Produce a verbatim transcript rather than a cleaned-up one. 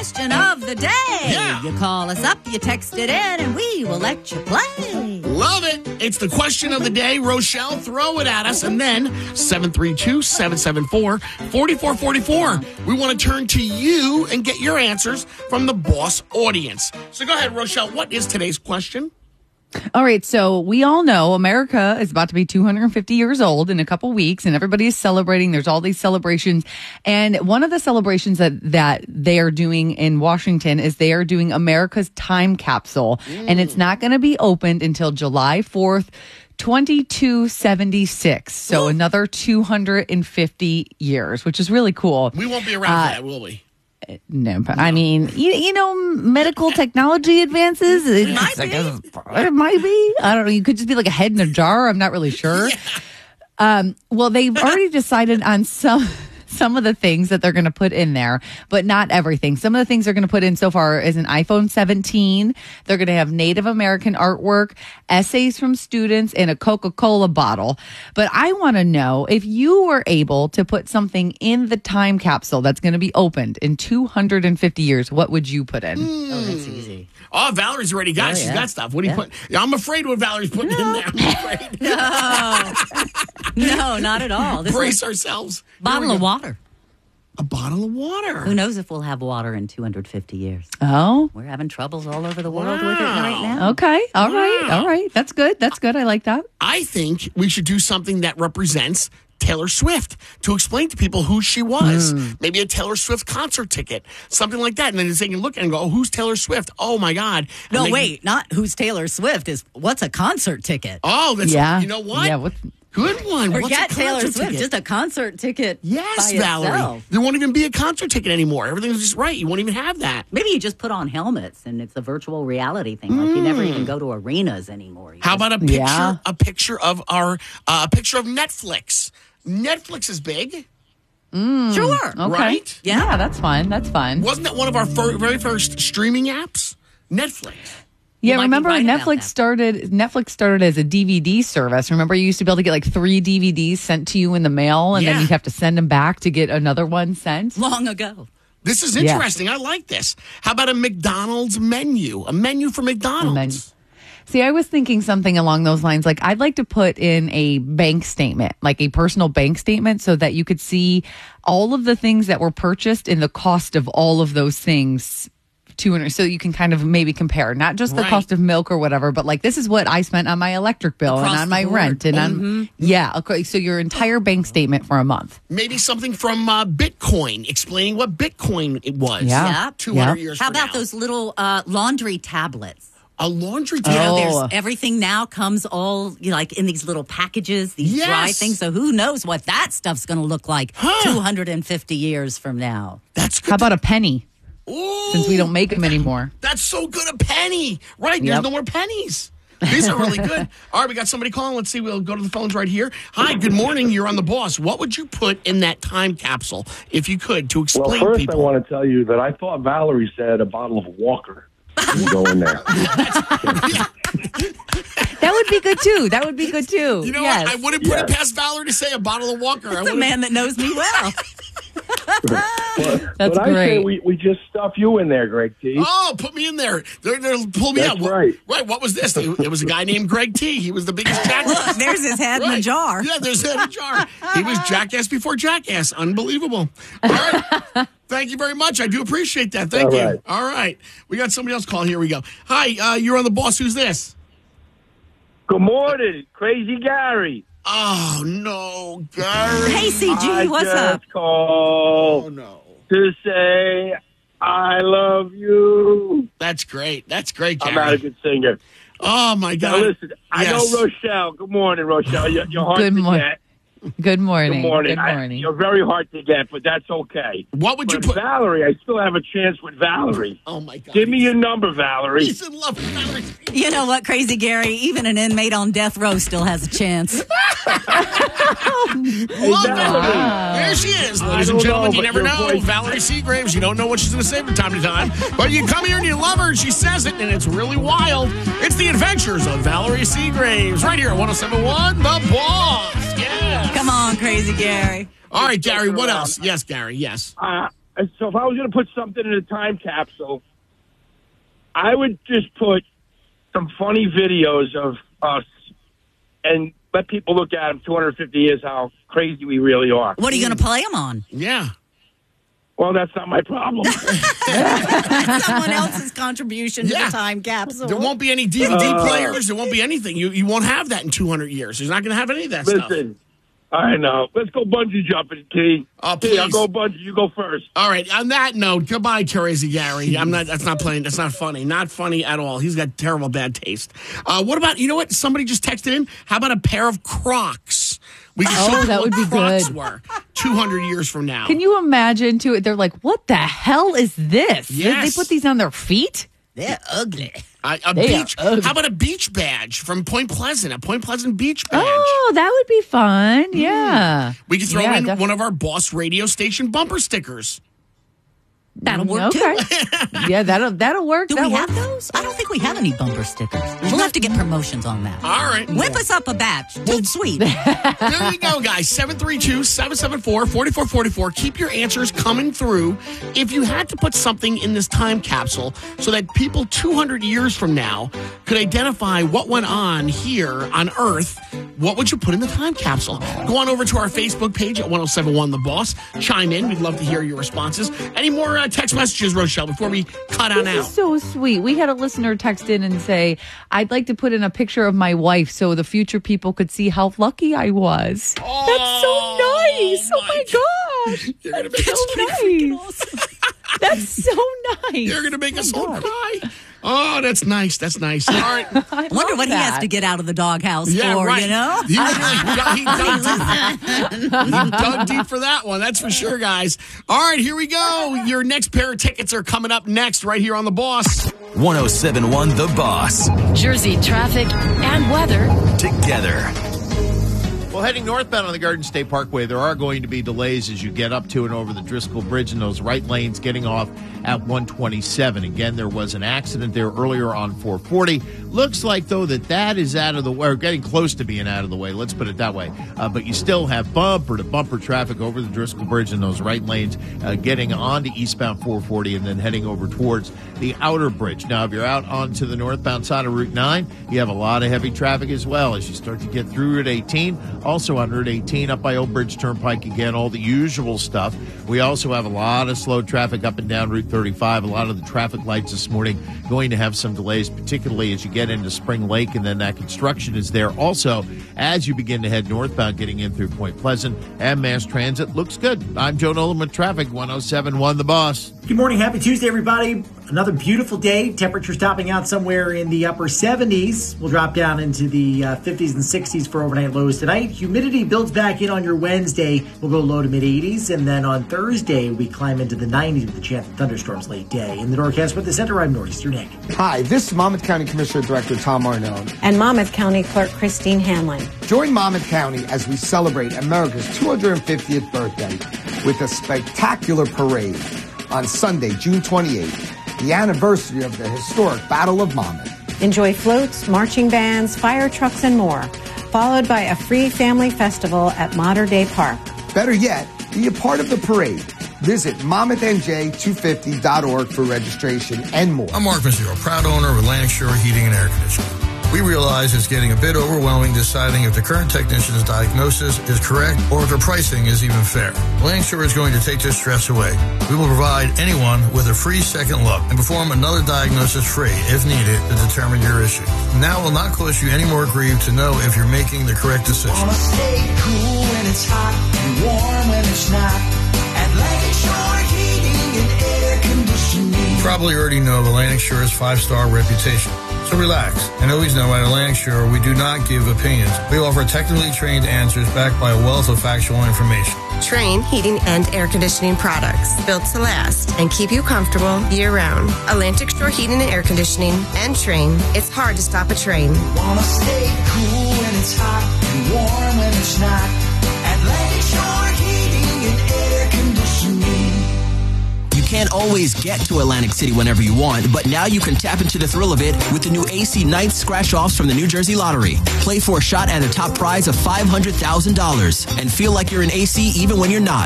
question of the day. Yeah. You call us up, you text it in, and we will let you play. Love it. It's the question of the day. Rochelle, throw it at us. And then seven three two, seven seven four, four four four four. We want to turn to you and get your answers from the boss audience. So go ahead, Rochelle. What is today's question? All right, so we all know America is about to be two hundred fifty years old in a couple weeks, and everybody is celebrating. There's all these celebrations, and one of the celebrations that, that they are doing in Washington is they are doing America's time capsule, mm. and it's not going to be opened until July fourth, twenty-two seventy-six. So Ooh. another two hundred fifty years, which is really cool. We won't be around uh, for that, will we? No, but I mean, you, you know, medical technology advances. It might like be. A, it might be. I don't know. You could just be like a head in a jar. I'm not really sure. Yeah. Um, well, they've already decided on some some of the things that they're going to put in there, but not everything. Some of the things they're going to put in so far is an iPhone seventeen. They're going to have Native American artwork, essays from students, and a Coca-Cola bottle. But I want to know, if you were able to put something in the time capsule that's going to be opened in two hundred fifty years, what would you put in? Mm. Oh, that's easy. Oh, Valerie's already got Oh, it. She's yeah. got stuff. What do you Yeah. put? Yeah, I'm afraid what Valerie's putting in there. I'm afraid. No, no, not at all. This Brace is ourselves. a bottle Here we of go. water. A bottle of water. Who knows if we'll have water in two hundred fifty years? Oh, We're having troubles all over the world Wow. with it right now. okay. All right. Wow. All right. That's good. That's good. I like that. I think we should do something that represents Taylor Swift to explain to people who she was. Mm. Maybe a Taylor Swift concert ticket, something like that. And then they can look and go, oh, who's Taylor Swift? Oh, my God. And No, they- wait, not who's Taylor Swift. Is what's a concert ticket? Oh, that's, Yeah. you know what? Yeah. What? Good one. What's a Forget Taylor concert Swift. ticket? Just a concert ticket. Yes, by Valerie. itself. There won't even be a concert ticket anymore. Everything's just right. You won't even have that. Maybe you just put on helmets and it's a virtual reality thing. Like you never even go to arenas anymore. You How just- about a picture? Yeah. A picture of our uh, a picture of Netflix. Netflix is big, Sure. Okay. right? Yeah. Yeah, that's fun. That's fun. Wasn't that one of our fir- very first streaming apps? Netflix. Yeah, might be remember right about Netflix that. started Netflix started as a D V D service. Remember you used to be able to get like three D V Ds sent to you in the mail, and Yeah. then you'd have to send them back to get another one sent? Long ago. This is Yeah. interesting. I like this. How about a McDonald's menu? A menu for McDonald's. menu. See, I was thinking something along those lines. Like, I'd like to put in a bank statement, like a personal bank statement, so that you could see all of the things that were purchased and the cost of all of those things. two hundred So you can kind of maybe compare, not just the Right. cost of milk or whatever, but like, this is what I spent on my electric bill Across and on the my board. rent and on, yeah. Okay. So your entire bank statement for a month. Maybe something from uh, Bitcoin, explaining what Bitcoin it was. Yeah. Yeah. two hundred Yeah. years How from about now. those little uh, laundry tablets? A laundry You know, table. Oh. there's everything now comes all you know, like in these little packages, these dry Yes. things. So who knows what that stuff's going to look like Huh. two hundred fifty years from now? That's good. How about a penny? Ooh, Since we don't make them anymore. That's so good. A penny. Right. There's Yep. no more pennies. These are really good. All right, we got somebody calling. Let's see. We'll go to the phones right here. Hi, good morning. You're on the boss. What would you put in that time capsule, if you could, to Well, explain first people? I want to tell you that I thought Valerie said a bottle of Walker would go in there. That would be good too. That would be good too. You know yes. what? I wouldn't put it Yes. past Valerie to say a bottle of Walker. I The would've- man that knows me well. But, That's but I say great. we, we just stuff you in there, Greg T. Oh, put me in there. They're, they're, pull me That's out. What- right. Right. What was this? It was a guy named Greg T. He was the biggest jackass. There's his head in a Right. jar. Yeah, there's head in a jar. He was jackass before jackass. Unbelievable. All right. Thank you very much. I do appreciate that. Thank All you. right. All right. We got somebody else calling. Here we go. Hi, uh, you're on the boss. Who's this? Good morning, Crazy Gary. Oh, no, Gary. Hey, C G, I what's just up? called Oh, no. to say I love you. That's great. That's great, Gary. I'm not a good singer. Oh, my Now, God. listen, I Yes. know Rochelle. Good morning, Rochelle. You're, you're hard Good to morning. get. Good morning. Good morning. Good I- morning. you're very hard to get, but that's okay. What would you But put? Valerie, I still have a chance with Valerie. Oh, my God. Give me your number, Valerie. He's in love with Valerie. You know what, Crazy Gary? Even an inmate on death row still has a chance. Love Valerie. There she is, ladies and don't gentlemen. know, You but never your know. voice- Valerie Seagraves. You don't know what she's going to say from time to time. But you come here and you love her, and she says it, and it's really wild. It's the adventures of Valerie Seagraves right here at one oh seven point one The Boss. Yes. Come on, Crazy Gary. All right, Gary, what else? Yes, Gary, yes. Uh, so if I was going to put something in a time capsule, I would just put some funny videos of us and let people look at them two hundred fifty years how crazy we really are. What are you going to play them on? Yeah. Well, that's not my problem. Someone else's contribution Yeah. to the time capsule. There won't be any D V D Uh, players. There won't be anything. You you won't have that in two hundred years. You're not going to have any of that stuff. Listen, I know. Let's go bungee jumping, Key. Oh, Key, I'll please. go bungee. You go first. All right. On that note, goodbye, Teresa Gary. I'm not. That's not playing. That's not funny. Not funny at all. He's got terrible bad taste. Uh, what about? You know what? Somebody just texted in. How about a pair of Crocs? We can Oh, show you that what would be Crocs good. were two hundred years from now. Can you imagine, too? They're like, what the hell is this? Did Yes. they put these on their feet? They're ugly. Uh, a They are beach. ugly. How about a beach badge from Point Pleasant? A Point Pleasant beach badge. Oh, that would be fun. Yeah. We could throw Yeah, in def- one of our Boss radio station bumper stickers. That'll work, Okay. too. Yeah, that'll that'll work. Do That we works. have those? I don't think we have any bumper stickers. We'll have to get promotions on that. All right. Whip us up a batch. Toot sweet. There you go, guys. seven three two, seven seven four, four four four four. Keep your answers coming through. If you had to put something in this time capsule so that people two hundred years from now could identify what went on here on Earth, what would you put in the time capsule? Go on over to our Facebook page at ten seventy-one The Boss. Chime in. We'd love to hear your responses. Any more uh, text messages, Rochelle, before we cut on This out? is so sweet. We had a listener text in and say, I'd like to put in a picture of my wife so the future people could see how lucky I was. Oh, That's so nice. Oh my gosh. You're gonna That's make so us nice. That's so nice. You're going to make us Oh all my God. cry. Oh, that's nice. That's nice. All right. I Wonder love what he has that. to get out of the doghouse Yeah, for, right. you know? He, really, he, dug deep. he dug deep for that one. That's for sure, guys. All right, here we go. Your next pair of tickets are coming up next right here on The Boss. ten seventy-one The Boss. Jersey traffic and weather. Together. Well, heading northbound on the Garden State Parkway, there are going to be delays as you get up to and over the Driscoll Bridge in those right lanes getting off at one twenty-seven. Again, there was an accident there earlier on four forty. Looks like, though, that that is out of the way, or getting close to being out of the way. Let's put it that way. Uh, but you still have bumper-to-bumper traffic over the Driscoll Bridge in those right lanes, uh, getting on to eastbound four forty and then heading over towards the outer bridge. Now, if you're out onto the northbound side of Route nine, you have a lot of heavy traffic as well as you start to get through Route eighteen. Also on Route eighteen, up by Old Bridge Turnpike, again, all the usual stuff. We also have a lot of slow traffic up and down Route thirty-five. A lot of the traffic lights this morning going to have some delays, particularly as you get into Spring Lake, and then that construction is there. Also, as you begin to head northbound, getting in through Point Pleasant, and mass transit looks good. I'm Joe Nolan with traffic, ten seventy-one The Boss. Good morning. Happy Tuesday, everybody. Another beautiful day. Temperatures topping out somewhere in the upper seventies. We'll drop down into the uh, fifties and sixties for overnight lows tonight. Humidity builds back in on your Wednesday. We'll go low to mid eighties. And then on Thursday, we climb into the nineties with a chance of thunderstorms late day. In the Northcast with the Center, I'm Northeastern Nick. Hi, this is Monmouth County Commissioner Director Tom Arnone. And Monmouth County Clerk Christine Hanlon. Join Monmouth County as we celebrate America's two hundred fiftieth birthday with a spectacular parade on Sunday, June twenty-eighth, the anniversary of the historic Battle of Monmouth. Enjoy floats, marching bands, fire trucks, and more, followed by a free family festival at Mater Day Park. Better yet, be a part of the parade. Visit monmouth n j two fifty dot org for registration and more. I'm Mark Mazzero, proud owner of Atlantic Shore Heating and Air Conditioning. We realize it's getting a bit overwhelming deciding if the current technician's diagnosis is correct or if the pricing is even fair. Atlantic Shore is going to take this stress away. We will provide anyone with a free second look and perform another diagnosis free, if needed, to determine your issue. Now will not cost you any more grief to know if you're making the correct decision. Wanna stay cool when it's hot and warm when it's not. Atlantic Shore Heating and Air Conditioning. You probably already know of Atlantic Shore's five-star reputation. So relax, and always know at Atlantic Shore we do not give opinions. We offer technically trained answers backed by a wealth of factual information. Trane heating and air conditioning products built to last and keep you comfortable year-round. Atlantic Shore Heating and Air Conditioning and Trane. It's hard to stop a train. Wanna stay cool when it's hot and warm when it's not. Atlantic Shore Heating and Air Conditioning. You can't always get to Atlantic City whenever you want, but now you can tap into the thrill of it with the new A C Night Scratch-Offs from the New Jersey Lottery. Play for a shot at a top prize of five hundred thousand dollars and feel like you're in A C even when you're not.